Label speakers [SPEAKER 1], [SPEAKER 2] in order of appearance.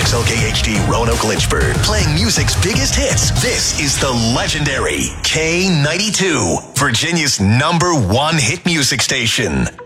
[SPEAKER 1] WXLK-HD Roanoke Lynchburg, playing music's biggest hits. This is the legendary K92, Virginia's #1 hit music station.